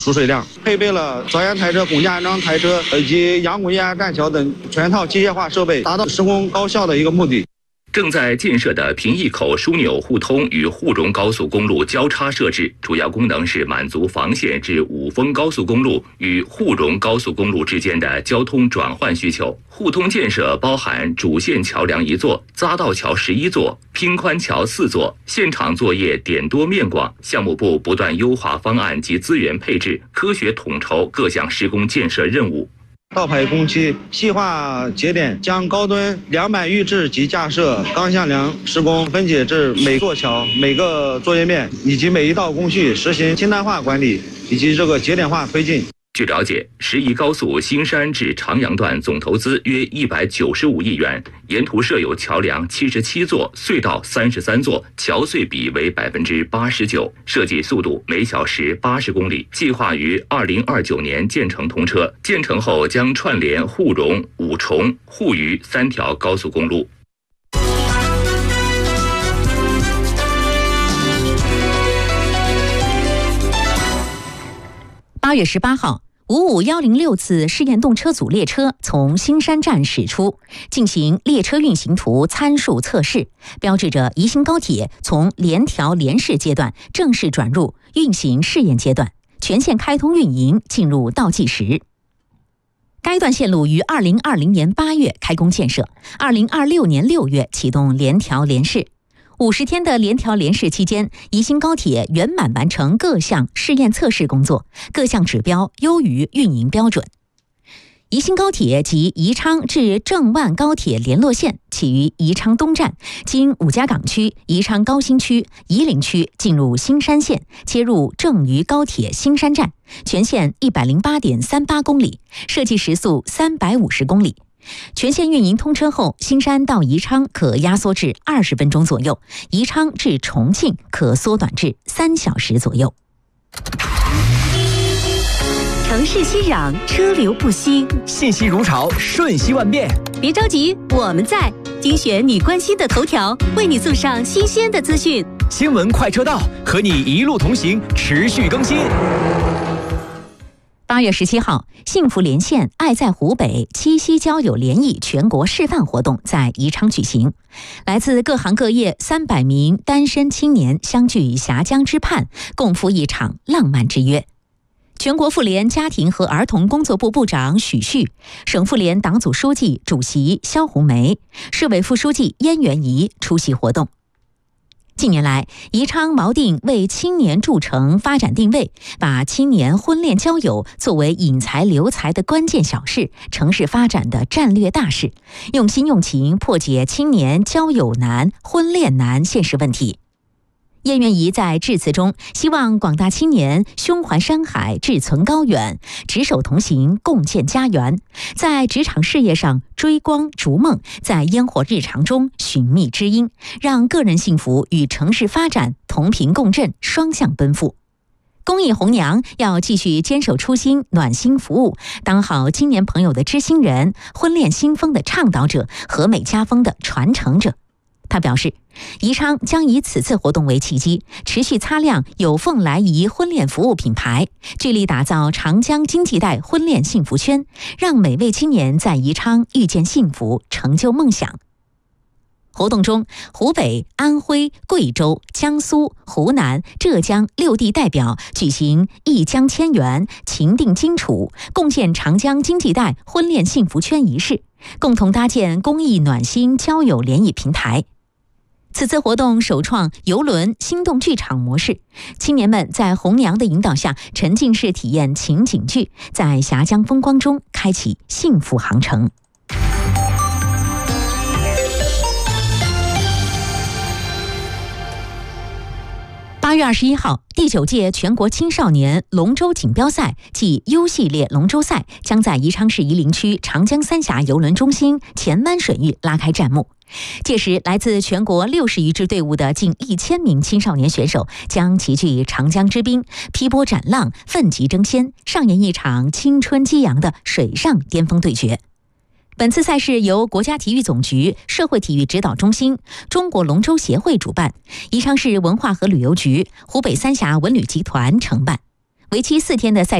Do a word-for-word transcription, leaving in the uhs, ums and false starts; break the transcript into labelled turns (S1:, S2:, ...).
S1: 输水量，配备了早验台车、工件安装台车以及阳谷液压栈桥等全套机械化设备，达到施工高效的一个目的。
S2: 正在建设的平邑口枢纽互通与沪蓉高速公路交叉设置，主要功能是满足房县至五峰高速公路与沪蓉高速公路之间的交通转换需求。互通建设包含主线桥梁一座、匝道桥十一座、拼宽桥四座，现场作业点多面广，项目部不断优化方案及资源配置，科学统筹各项施工建设任务。
S1: 倒排工期细化节点，将高墩梁板预制及架设钢向梁施工分解至每座桥、每个作业面以及每一道工序，实行清单化管理以及这个节点化推进。
S2: 据了解，十宜高速新山至长阳段总投资约一百九十五亿元，沿途设有桥梁七十七座、隧道三十三座，桥隧比为百分之八十九，设计速度每小时八十公里，计划于二零二九年建成通车。建成后将串联沪蓉、五重、沪渝三条高速公路。
S3: 八月十八号，五五一零六次试验动车组列车从新山站驶出，进行列车运行图参数测试，标志着宜兴高铁从联调联试阶段正式转入运行试验阶段，全线开通运营进入倒计时。该段线路于二零二零年八月开工建设，二零二六年六月启动联调联试。五十天的联调联试期间，宜兴高铁圆满完成各项试验测试工作，各项指标优于运营标准。宜兴高铁及宜昌至郑万高铁联络线起于宜昌东站，经五家港区、宜昌高新区、夷陵区进入新山线，切入郑渝高铁新山站，全线 一百零八点三八公里，设计时速三百五十公里。全线运营通车后，新山到宜昌可压缩至二十分钟左右，宜昌至重庆可缩短至三小时左右。
S4: 城市熙攘，车流不息，
S5: 信息如潮，瞬息万变。
S4: 别着急，我们在精选你关心的头条，为你送上新鲜的资讯。
S5: 新闻快车道，和你一路同行，持续更新。
S3: 八月十七号，幸福连线爱在湖北七夕交友联谊全国示范活动在宜昌举行，来自各行各业三百名单身青年相聚峡江之畔，共赴一场浪漫之约。全国妇联家庭和儿童工作部部长许旭，省妇联党组书记、主席肖红梅，市委副书记燕元仪出席活动。近年来，宜昌锚定为青年筑城发展定位，把青年婚恋交友作为引才留才的关键小事，城市发展的战略大事，用心用情破解青年交友难、婚恋难现实问题。燕元仪在致辞中希望广大青年胸怀山海，志存高远，执手同行，共建家园，在职场事业上追光逐梦，在烟火日常中寻觅知音，让个人幸福与城市发展同频共振，双向奔赴。公益红娘要继续坚守初心，暖心服务，当好青年朋友的知心人，婚恋新风的倡导者，和美家风的传承者。他表示，宜昌将以此次活动为契机，持续擦亮有凤来仪婚恋服务品牌，致力打造长江经济带婚恋幸福圈，让每位青年在宜昌遇见幸福，成就梦想。活动中，湖北、安徽、贵州、江苏、湖南、浙江六地代表举行一江千园、情定荆楚，共建长江经济带婚恋幸福圈仪式，共同搭建公益暖心交友联谊平台。此次活动首创邮轮心动剧场模式，青年们在红娘的引导下，沉浸式体验情景剧，在峡江风光中开启幸福航程。八月二十一号，第九届全国青少年龙舟锦标赛暨 U 系列龙舟赛将在宜昌市夷陵区长江三峡邮轮中心前湾水域拉开战幕。届时，来自全国六十余支队伍的近一千名青少年选手将齐聚长江之滨，劈波斩浪，奋楫争先，上演一场青春激扬的水上巅峰对决。本次赛事由国家体育总局、社会体育指导中心、中国龙舟协会主办，宜昌市文化和旅游局、湖北三峡文旅集团承办。 为期四天的赛